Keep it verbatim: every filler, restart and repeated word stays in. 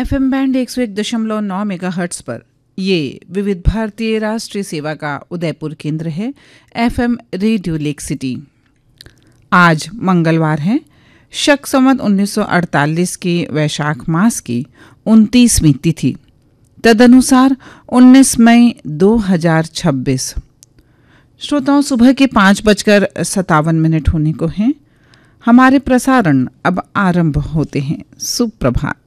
FM band एक सौ एक दशमलव नौ मेगाहर्ट्ज़ पर ये विविध भारतीय राष्ट्रीय सेवा का उदयपुर केंद्र है। FM radio lake city. आज मंगलवार है, शक संवत उन्नीस सौ अड़तालीस की वैशाख मास की उनतीसवीं तिथि, तदनुसार उन्नीस मई दो हज़ार छब्बीस। श्रोताओं, सुबह के पाँच बजकर सत्तावन मिनट होने को हैं। हमारे प्रसारण अब आरंभ होते हैं। सुप्रभात।